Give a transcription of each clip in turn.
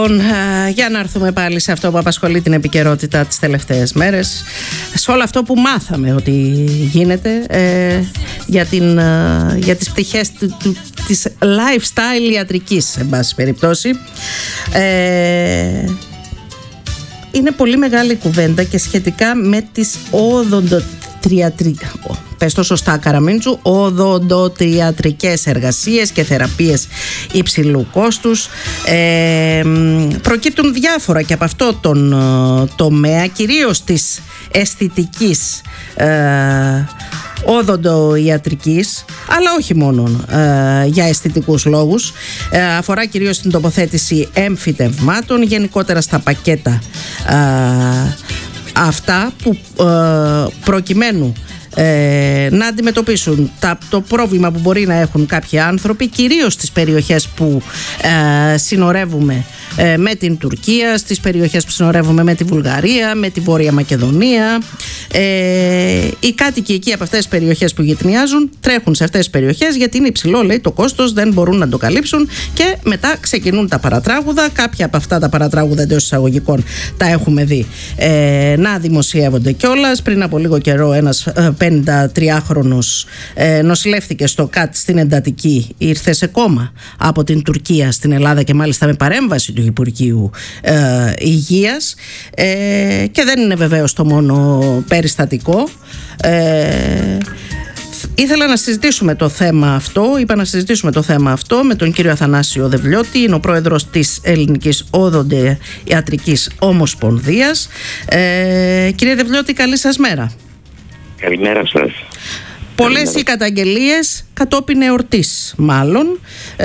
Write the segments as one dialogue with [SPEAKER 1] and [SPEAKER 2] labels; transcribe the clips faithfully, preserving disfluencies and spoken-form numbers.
[SPEAKER 1] Λοιπόν, για να έρθουμε πάλι σε αυτό που απασχολεί την επικαιρότητα τις τελευταίες μέρες, σε όλο αυτό που μάθαμε ότι γίνεται ε, για, την, ε, για τις πτυχές του, του, της lifestyle ιατρικής, εν πάση περιπτώσει. Ε, είναι πολύ μεγάλη κουβέντα και σχετικά με τις οδοντοτριατρικές, πες το σωστά Καραμίντσου, οδοντοτριατρικές εργασίες και θεραπείες υψηλού κόστους. Ε, προκύπτουν διάφορα και από αυτό τον ε, τομέα, κυρίως της αισθητικής ε, οδοντοιατρικής, αλλά όχι μόνο ε, για αισθητικούς λόγους. Ε, αφορά κυρίως την τοποθέτηση εμφυτευμάτων, γενικότερα στα πακέτα ε, αυτά που ε, προκειμένου Ε, να αντιμετωπίσουν τα, το πρόβλημα που μπορεί να έχουν κάποιοι άνθρωποι, κυρίως στις περιοχές που ε, συνορεύουμε ε, με την Τουρκία, στις περιοχές που συνορεύουμε με τη Βουλγαρία, με τη Βόρεια Μακεδονία. Ε, οι κάτοικοι εκεί από αυτές τις περιοχές που γειτονιάζουν τρέχουν σε αυτές τις περιοχές γιατί είναι υψηλό, λέει, το κόστος, δεν μπορούν να το καλύψουν και μετά ξεκινούν τα παρατράγουδα. Κάποια από αυτά τα παρατράγουδα εντός εισαγωγικών τα έχουμε δει ε, να δημοσιεύονται κιόλας. Πριν από λίγο καιρό ένας ε, πενηντατριάχρονος ε, νοσηλεύθηκε στο ΚΑΤ στην εντατική, ήρθε σε κόμμα από την Τουρκία στην Ελλάδα και μάλιστα με παρέμβαση του Υπουργείου ε, Υγείας ε, και δεν είναι βεβαίως το μόνο περιστατικό. ε, Ήθελα να συζητήσουμε το θέμα αυτό, είπα να συζητήσουμε το θέμα αυτό με τον κύριο Αθανάσιο Δευλιώτη, είναι ο πρόεδρος της Ελληνικής Οδοντοιατρικής Ομοσπονδίας. ε, Κύριε Δευλιώτη, καλή σας μέρα.
[SPEAKER 2] Καλημέρα σας.
[SPEAKER 1] Πολλές οι καταγγελίες κατόπιν εορτής μάλλον ε,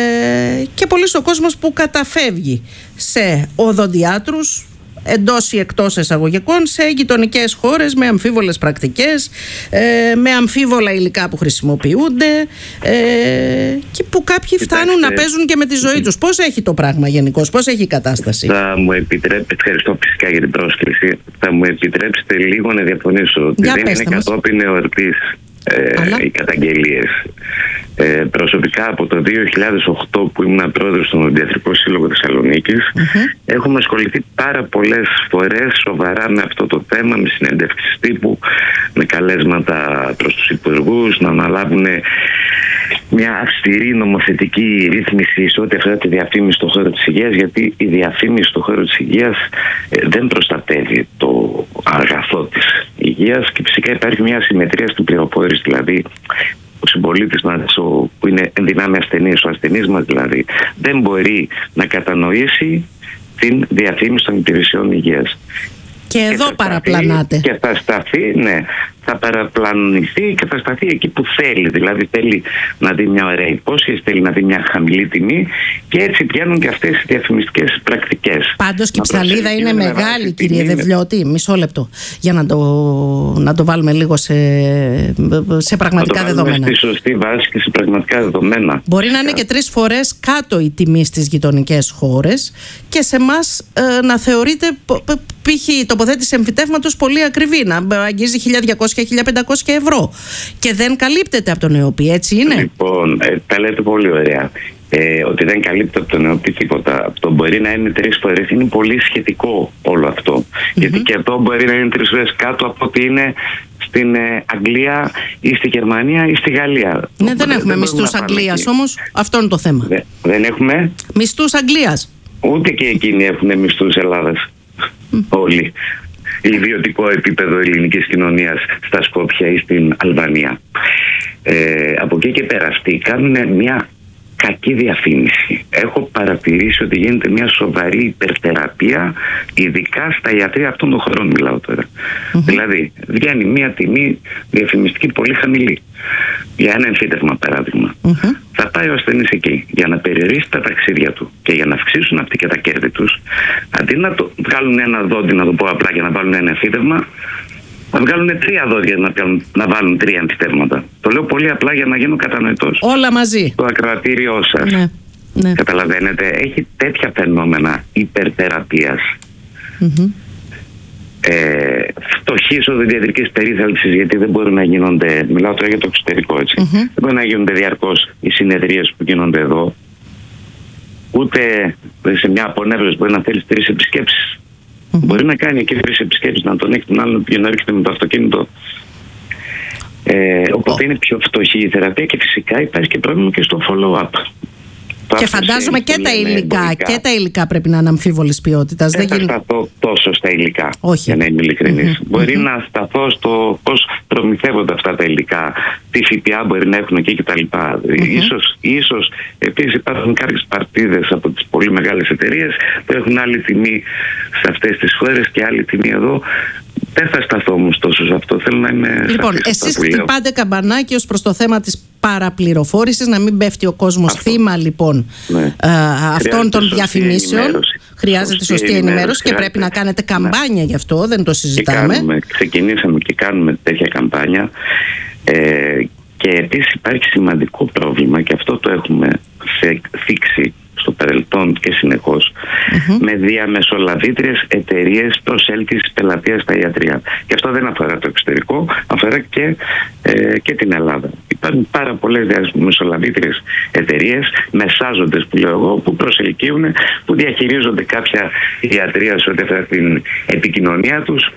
[SPEAKER 1] και πολλοί ο κόσμος που καταφεύγει σε οδοντιάτρους εντός ή εκτός εισαγωγικών σε γειτονικές χώρες με αμφίβολες πρακτικές, ε, με αμφίβολα υλικά που χρησιμοποιούνται ε, και που κάποιοι φτάνουν Κοιτάξτε, να παίζουν και με τη ζωή τους. Πώς έχει το πράγμα γενικώς, πώς έχει η κατάσταση?
[SPEAKER 2] Θα μου επιτρέπετε, ευχαριστώ φυσικά για την πρόσκληση, θα μου επιτρέψετε λίγο να διαφωνήσω ότι για δεν είναι κατόπιν εορτής ε, οι καταγγελίες. Ε, προσωπικά από το δύο χιλιάδες οκτώ που ήμουν πρόεδρος του Οδοντιατρικού Σύλλογου Θεσσαλονίκης, mm-hmm. έχουμε ασχοληθεί πάρα πολλές φορές σοβαρά με αυτό το θέμα, με συνέντευξεις τύπου, με καλέσματα προς τους υπουργούς να αναλάβουν μια αυστηρή νομοθετική ρύθμιση σε ό,τι αφορά τη διαφήμιση στον χώρο της υγείας, γιατί η διαφήμιση στον χώρο της υγείας ε, δεν προστατεύει το αγαθό της υγείας και φυσικά υπάρχει μια ασυμμετρία στην πληροφόρηση, δηλαδή ο συμπολίτης που είναι ενδυνάμει ασθενής, ο ασθενής μας δηλαδή, δεν μπορεί να κατανοήσει την διαφήμιση των υπηρεσιών υγείας.
[SPEAKER 1] Και, και εδώ παραπλανάτε.
[SPEAKER 2] Και θα σταθεί, ναι, θα παραπλανηθεί και θα σταθεί εκεί που θέλει. Δηλαδή θέλει να δει μια ωραία υπόσχεση, θέλει να δει μια χαμηλή τιμή και έτσι πιάνουν και αυτές οι διαφημιστικές πρακτικές.
[SPEAKER 1] Πάντως και η ψαλίδα είναι μεγάλη, κύριε Δευλιώτη. Μισό λεπτό για να το, να το βάλουμε λίγο σε, σε πραγματικά
[SPEAKER 2] να το
[SPEAKER 1] δεδομένα.
[SPEAKER 2] Στη σωστή βάση και σε πραγματικά δεδομένα.
[SPEAKER 1] Μπορεί να είναι και τρεις φορές κάτω η τιμή στις γειτονικές χώρες και σε εμάς ε, να θεωρείται π.χ. η τοποθέτηση εμφυτεύματος πολύ ακριβή, να αγγίζει χίλια διακόσια με χίλια πεντακόσια ευρώ και δεν καλύπτεται από τον ΕΟΠΗ, έτσι είναι?
[SPEAKER 2] Λοιπόν, ε, τα λέτε πολύ ωραία. Ε, ότι δεν καλύπτεται από τον ΕΟΠΗ τίποτα. Αυτό μπορεί να είναι τρεις φορές, είναι πολύ σχετικό όλο αυτό. Mm-hmm. Γιατί και εδώ μπορεί να είναι τρεις φορές κάτω από ότι είναι στην ε, Αγγλία ή στη Γερμανία ή στη Γαλλία.
[SPEAKER 1] Ναι, δεν έχουμε δεν μισθούς Αγγλίας όμως, αυτό είναι το θέμα.
[SPEAKER 2] Δεν, δεν έχουμε
[SPEAKER 1] μισθούς Αγγλίας.
[SPEAKER 2] Ούτε και εκείνοι έχουν μισθούς Ελλάδας. Mm. Όλοι. Ιδιωτικό επίπεδο ελληνικής κοινωνίας στα Σκόπια ή στην Αλβανία. Ε, από εκεί και πέρα αυτοί κάνουν μια κακή διαφήμιση. Έχω παρατηρήσει ότι γίνεται μια σοβαρή υπερθεραπεία, ειδικά στα ιατρεία αυτών των χωρών μιλάω τώρα. Mm-hmm. Δηλαδή βγαίνει μια τιμή διαφημιστική πολύ χαμηλή για ένα εμφύτευμα παράδειγμα. Mm-hmm. Θα πάει ο ασθενής εκεί για να περιορίσει τα ταξίδια του και για να αυξήσουν αυτοί και τα κέρδη τους, αντί να το βγάλουν ένα δόντι, να το πω απλά, για να βάλουν ένα εμφύτευμα, να βγάλουν τρία δόντια να, πιάνουν, να βάλουν τρία εμφυτεύματα. Το λέω πολύ απλά για να γίνω κατανοητός.
[SPEAKER 1] Όλα μαζί.
[SPEAKER 2] Το ακροατήριό σας.
[SPEAKER 1] Ναι, ναι.
[SPEAKER 2] Καταλαβαίνετε, έχει τέτοια φαινόμενα υπερθεραπείας.
[SPEAKER 1] Mm-hmm.
[SPEAKER 2] Ε, φτωχής οδοντιατρικής περίθαλψης, γιατί δεν μπορούν να γίνονται, μιλάω τώρα για το εξωτερικό, έτσι. Mm-hmm. Δεν μπορεί να γίνονται διαρκώς οι συνεδρίες που γίνονται εδώ. ούτε σε μια απονεύρωση μπορεί να θέλει τρεις επισκέψεις. Mm-hmm. Μπορεί να κάνει και τρεις επισκέψεις, να τον έχει τον άλλον για να έρχεται με το αυτοκίνητο. Ε, οπότε oh. είναι πιο φτωχή η θεραπεία και φυσικά υπάρχει και πρόβλημα και στο follow-up.
[SPEAKER 1] Και φαντάζομαι και τα υλικά, και τα υλικά πρέπει να είναι αμφίβολης ποιότητας.
[SPEAKER 2] Δεν θα γίνει... σταθώ τόσο στα υλικά,
[SPEAKER 1] όχι,
[SPEAKER 2] για να είμαι ειλικρινής.
[SPEAKER 1] Mm-hmm.
[SPEAKER 2] Μπορεί
[SPEAKER 1] mm-hmm.
[SPEAKER 2] να σταθώ στο πώς προμηθεύονται αυτά τα υλικά, τι ΦΠΑ μπορεί να έχουν εκεί κτλ. Mm-hmm. Ίσως, ίσως επίσης υπάρχουν κάποιες παρτίδες από τις πολύ μεγάλες εταιρείες που έχουν άλλη τιμή σε αυτές τις χώρες και άλλη τιμή εδώ. Δεν θα σταθώ όμως τόσο σε αυτό. Θέλω να είμαι.
[SPEAKER 1] Λοιπόν, εσείς χτυπάτε καμπανάκι ως προς το θέμα της παραπληροφόρησης, να μην πέφτει ο κόσμος αυτό. Θύμα λοιπόν ναι. α, αυτών των διαφημίσεων. Ενημέρωση. Χρειάζεται σωστή, σωστή ενημέρωση, ενημέρωση και πρέπει να κάνετε καμπάνια ναι. γι' αυτό, δεν το συζητάμε.
[SPEAKER 2] Και κάνουμε, ξεκινήσαμε και κάνουμε τέτοια καμπάνια. Ε, και επίσης υπάρχει σημαντικό πρόβλημα και αυτό το έχουμε θίξει στο παρελθόν και συνεχώς mm-hmm. με διαμεσολαβήτριες εταιρείες προσέλκυσης πελατείας στα ιατρεία. Και αυτό δεν αφορά το εξωτερικό, αφορά και, ε, και την Ελλάδα. Υπάρχουν πάρα πολλές διαμεσολαβήτριες εταιρείες, μεσάζοντες που λέω εγώ, που προσελκύουν, που διαχειρίζονται κάποια ιατρεία σε ό,τι αφορά την επικοινωνία τους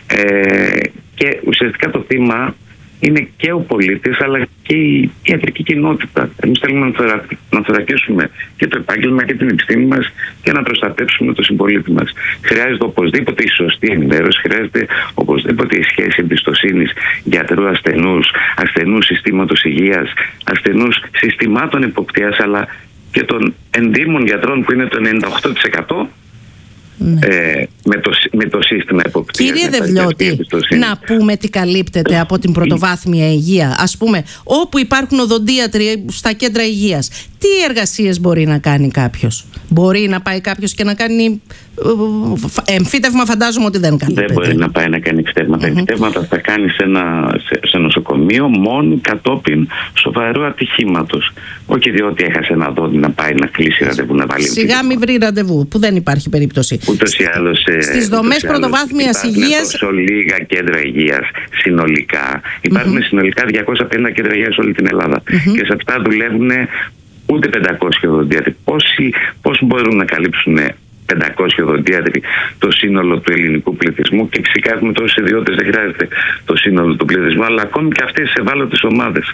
[SPEAKER 2] ε, και ουσιαστικά το θύμα είναι και ο πολίτης αλλά και η ιατρική κοινότητα. Εμείς θέλουμε να, θωρα... να θωρακίσουμε και το επάγγελμα και την επιστήμη μας και να προστατεύσουμε τον συμπολίτη μας. Χρειάζεται οπωσδήποτε η σωστή ενημέρωση, χρειάζεται οπωσδήποτε η σχέση εμπιστοσύνης γιατρού ασθενούς, ασθενούς συστήματος υγείας, ασθενούς συστημάτων εποπτείας αλλά και των ενδύμων γιατρών που είναι το ενενήντα οκτώ τοις εκατό. Ναι. Ε, με, το, με το σύστημα εποπτείας.
[SPEAKER 1] Κύριε Δευλιώτη, να πούμε τι καλύπτεται από την πρωτοβάθμια υγεία. Ας πούμε, όπου υπάρχουν οδοντίατροι στα κέντρα υγείας, τι εργασίες μπορεί να κάνει κάποιος? Μπορεί να πάει κάποιος και να κάνει εμφύτευμα? Φαντάζομαι ότι δεν καλύπτεται.
[SPEAKER 2] Δεν μπορεί να πάει να κάνει εμφυτεύματα. Mm-hmm. Εμφυτεύματα θα κάνει σε ένα σε, σε νοσοκομείο μόνο κατόπιν σοβαρού ατυχήματος. Όχι διότι έχασε ένα δόντι να πάει να κλείσει ραντεβού να βάλει.
[SPEAKER 1] Σιγά μην βρει ραντεβού, που δεν υπάρχει περίπτωση.
[SPEAKER 2] Ούτως ή άλλως,
[SPEAKER 1] στις δομές πρωτοβάθμιας υγείας.
[SPEAKER 2] Τόσο λίγα κέντρα υγείας συνολικά. Υπάρχουν mm-hmm. συνολικά διακόσια πενήντα κέντρα υγείας σε όλη την Ελλάδα. Mm-hmm. Και σε αυτά δουλεύουν ούτε πεντακόσιοι οδοντίατροι. Πώς μπορούν να καλύψουν πεντακόσιοι οδοντίατροι το σύνολο του ελληνικού πληθυσμού? Και φυσικά έχουμε τόσους ιδιώτες, δεν χρειάζεται το σύνολο του πληθυσμού, αλλά ακόμη και αυτές τις ευάλωτες ομάδες.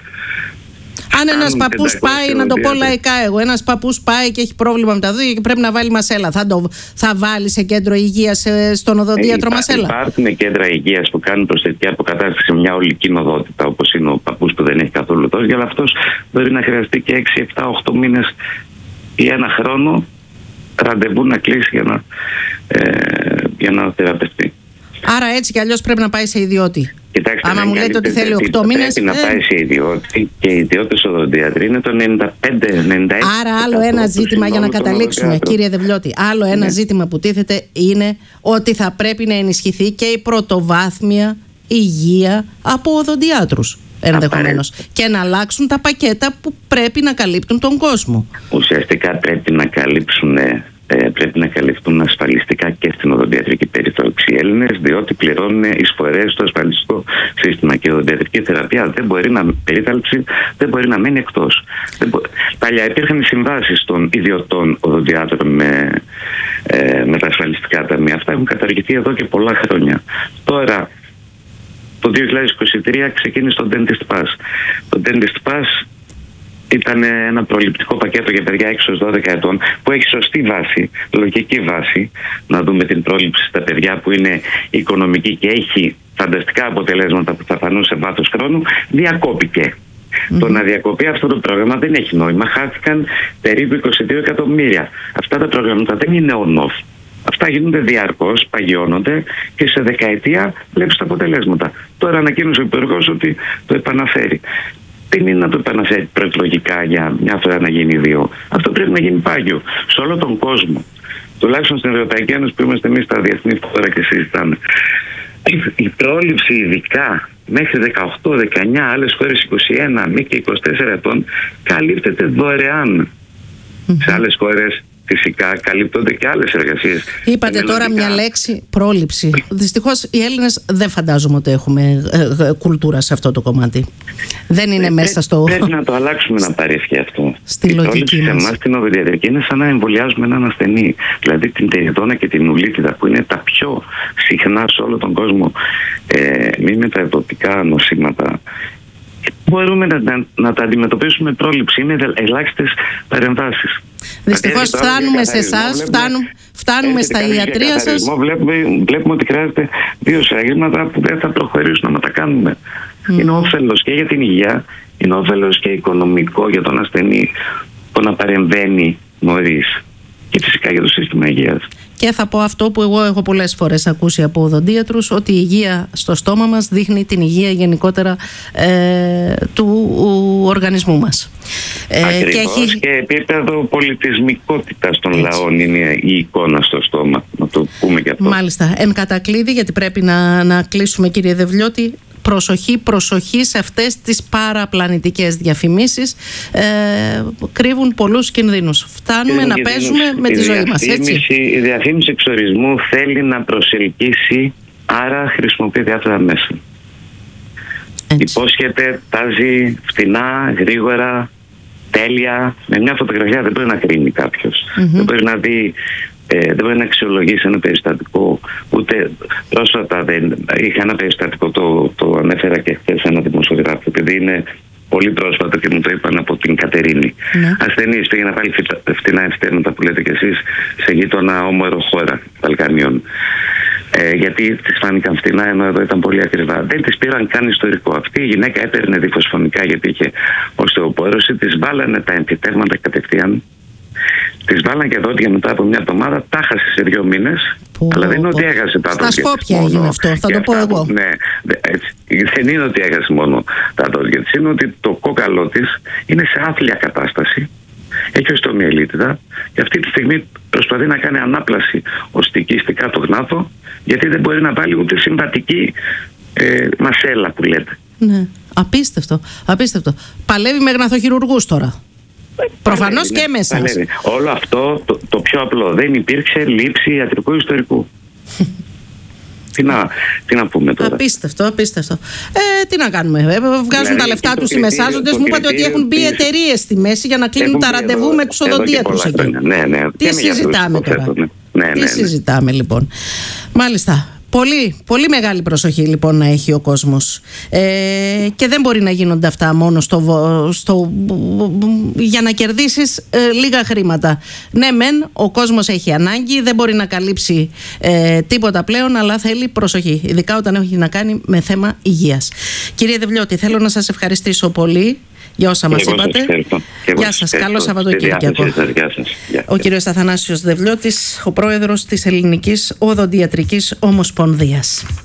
[SPEAKER 1] Αν ένας παππούς πάει, να το πω λαϊκά εγώ, ένας παππούς πάει και έχει πρόβλημα με τα δόντια και πρέπει να βάλει μασέλα, θα, το, θα βάλει σε κέντρο υγείας στον οδοντίατρο ε, μασέλα?
[SPEAKER 2] Υπάρχουν κέντρα υγείας που κάνουν προσθετική αποκατάσταση σε μια ολική οδότητα, όπως είναι ο παππούς που δεν έχει καθόλου δόντια, αλλά αυτός μπορεί να χρειαστεί και έξι, επτά, οκτώ μήνες ή ένα χρόνο ραντεβού να κλείσει για να, ε, για να θεραπευτεί.
[SPEAKER 1] Άρα έτσι κι αλλιώς πρέπει να πάει σε ιδιώτη.
[SPEAKER 2] Κοιτάξτε,
[SPEAKER 1] άμα μου λέτε ότι θέλει οκτώ μήνες.
[SPEAKER 2] Πρέπει να πάει σε ιδιώτη και οι ιδιώτες οδοντίατροι είναι το ενενήντα πέντε ενενήντα έξι.
[SPEAKER 1] Άρα άλλο ένα ζήτημα για να καταλήξουμε, κύριε Δευλιώτη. Άλλο ένα ναι. ζήτημα που τίθεται είναι ότι θα πρέπει να ενισχυθεί και η πρωτοβάθμια υγεία από οδοντιάτρους ενδεχομένως και να αλλάξουν τα πακέτα που πρέπει να καλύπτουν τον κόσμο.
[SPEAKER 2] Ουσιαστικά πρέπει να καλύψουν. Ε, πρέπει να καλυφθούν ασφαλιστικά και στην οδοντιατρική περίθαλψη οι Έλληνες, διότι πληρώνουν εισφορές στο ασφαλιστικό σύστημα και η οδοντιατρική θεραπεία δεν μπορεί να, περίθαλψη δεν μπορεί να μένει εκτός. Μπο... Παλιά υπήρχαν συμβάσεις των ιδιωτών οδοντιάτρων με, ε, με τα ασφαλιστικά ταμεία. Αυτά έχουν καταργηθεί εδώ και πολλά χρόνια. Τώρα, το δύο χιλιάδες είκοσι τρία ξεκίνησε το Dentist Pass. Το Dentist Pass ήταν ένα προληπτικό πακέτο για παιδιά έξω ως δώδεκα ετών που έχει σωστή βάση, λογική βάση, να δούμε την πρόληψη στα παιδιά που είναι οικονομική και έχει φανταστικά αποτελέσματα που θα φανούν σε βάθος χρόνου. Διακόπηκε. Mm-hmm. Το να διακοπεί αυτό το πρόγραμμα δεν έχει νόημα. Χάθηκαν περίπου είκοσι δύο εκατομμύρια. Αυτά τα προγράμματα δεν είναι on-off. Αυτά γίνονται διαρκώς, παγιώνονται και σε δεκαετία βλέπεις τα αποτελέσματα. Τώρα ανακοίνωσε ο Υπουργός ότι το επαναφέρει. Δεν είναι να το επαναφέρει προεκλογικά για μια φορά να γίνει δύο. Αυτό πρέπει να γίνει πάγιο σε όλο τον κόσμο. Τουλάχιστον στην Ευρωπαϊκή Ένωση που είμαστε εμείς στα διεθνή φόρα και συζητάμε. Η πρόληψη ειδικά μέχρι δεκαοκτώ, δεκαεννιά, άλλες χώρες είκοσι ένα, μη και είκοσι τέσσερα ετών καλύπτεται δωρεάν. Mm-hmm. Σε άλλες χώρες φυσικά καλύπτονται και άλλες εργασίες.
[SPEAKER 1] Είπατε τώρα μια λέξη, πρόληψη. Δυστυχώς οι Έλληνες δεν φαντάζομαι ότι έχουμε ε, ε, κουλτούρα σε αυτό το κομμάτι. Δεν είναι ε, μέσα στο...
[SPEAKER 2] Πρέπει να το αλλάξουμε να πάρει ευχή αυτό.
[SPEAKER 1] Στη η λογική μας.
[SPEAKER 2] Σε εμάς την οδοντιατρική είναι σαν να εμβολιάζουμε έναν ασθενή. Δηλαδή την τεριδόνα και την ουλίτιδα που είναι τα πιο συχνά σε όλο τον κόσμο ε, μη μεταδοτικά νοσήματα. Μπορούμε να, να, να τα αντιμετωπίσουμε με πρόληψη. Είναι ελάχιστες παρεμβάσεις.
[SPEAKER 1] Δυστυχώς φτάνουμε σε εσάς, φτάνουμε, φτάνουμε στα ιατρία σας.
[SPEAKER 2] Βλέπουμε, βλέπουμε ότι χρειάζεται δύο σφραγίσματα που δεν θα προχωρήσουν να τα κάνουμε. Mm. Είναι όφελος και για την υγεία, είναι όφελος και οικονομικό για τον ασθενή που να παρεμβαίνει νωρίς. Και φυσικά για το σύστημα υγείας.
[SPEAKER 1] Και θα πω αυτό που εγώ έχω πολλές φορές ακούσει από οδοντίατρους, ότι η υγεία στο στόμα μας δείχνει την υγεία γενικότερα ε, του οργανισμού μας.
[SPEAKER 2] Ακριβώς, και, έχει... και επίπεδο πολιτισμικότητας των Έτσι. λαών είναι η εικόνα στο στόμα. Να το πούμε και αυτό.
[SPEAKER 1] Μάλιστα. Εν κατακλείδη, γιατί πρέπει να, να κλείσουμε, κύριε Δευλιώτη, προσοχή, προσοχή σε αυτές τις παραπλανητικές διαφημίσεις, ε, κρύβουν πολλούς κινδύνους. Φτάνουμε και να παίζουμε με τη ζωή μας, έτσι.
[SPEAKER 2] Η διαφήμιση εξορισμού θέλει να προσελκύσει, άρα χρησιμοποιεί διάφορα μέσα. Έτσι. Υπόσχεται, τάζει φτηνά, γρήγορα, τέλεια. Με μια φωτογραφία δεν μπορεί να κρίνει κάποιος. Mm-hmm. Δεν μπορεί να δει... Ε, δεν μπορεί να αξιολογήσει ένα περιστατικό, ούτε πρόσφατα δεν είχα ένα περιστατικό, το, το ανέφερα και χθες ένα δημοσιογράφο, επειδή είναι πολύ πρόσφατο και μου το είπαν από την Κατερίνη. Ναι. Ασθενής πήγε να βάλει φτηνά ευστέρματα που λέτε κι εσείς σε γείτονα όμορο χώρα Βαλκανίων. Ε, γιατί τις φάνηκαν φτηνά ενώ εδώ ήταν πολύ ακριβά. Δεν τις πήραν καν ιστορικό. Αυτή η γυναίκα έπαιρνε διφωσφωνικά γιατί είχε οστεοπόρωση, της βάλανε τα εμφυτεύματα κατευθείαν. Της βάλαν και δόντια μετά από μια εβδομάδα, τα χάσε σε δύο μήνες. Που, αλλά δεν είναι ότι έχασε τα δόντια.
[SPEAKER 1] Στα Σκόπια έγινε αυτό, θα το πω εγώ.
[SPEAKER 2] Ναι, έτσι. Δεν είναι ότι έχασε μόνο τα δόντια της, είναι ότι το κόκαλό της είναι σε άθλια κατάσταση. Έχει οστομιελίτιδα και αυτή τη στιγμή προσπαθεί να κάνει ανάπλαση οστική στη κάτω γνάθο, γιατί δεν μπορεί να βάλει ούτε συμβατική ε, μασέλα που λέτε.
[SPEAKER 1] Ναι, απίστευτο, απίστευτο. Παλεύει με γναθοχειρουργούς τώρα. Προφανώς και μέσα.
[SPEAKER 2] Όλο αυτό το, το πιο απλό. Δεν υπήρξε λήψη ιατρικού ιστορικού. τι, να, τι να πούμε τώρα.
[SPEAKER 1] Απίστευτο, απίστευτο. Ε, τι να κάνουμε. Ε, βγάζουν δηλαδή, τα λεφτά τους οι μεσάζοντες. Μου είπατε ότι έχουν μπει εταιρείες στη μέση για να κλείνουν τα ραντεβού με τους οδοντίατρους εκεί.
[SPEAKER 2] Ναι, ναι.
[SPEAKER 1] Τι συζητάμε τώρα. Ναι. Ναι,
[SPEAKER 2] Τι
[SPEAKER 1] ναι, ναι. συζητάμε λοιπόν. Μάλιστα. Πολύ, πολύ μεγάλη προσοχή λοιπόν να έχει ο κόσμος, ε, και δεν μπορεί να γίνονται αυτά μόνο στο, στο, για να κερδίσεις ε, λίγα χρήματα. Ναι μεν, ο κόσμος έχει ανάγκη, δεν μπορεί να καλύψει ε, τίποτα πλέον, αλλά θέλει προσοχή, ειδικά όταν έχει να κάνει με θέμα υγείας. Κύριε Δευλιώτη, θέλω να σας ευχαριστήσω πολύ για όσα μας είπατε. Γεια σας, καλό Σαββατοκύριακο. Ο κύριος Αθανάσιος Δευλιώτης, ο πρόεδρος της Ελληνικής Οδοντιατρικής Ομοσπονδίας.